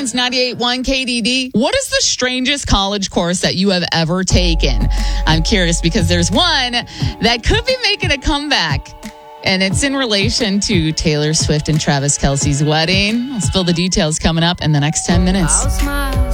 Mornings, 98.1 KDD. What is the strangest college course that you have ever taken? I'm curious because there's one that could be making a comeback. And it's in relation to Taylor Swift and Travis Kelce's wedding. I'll spill the details coming up in the next 10 minutes. I'll smile.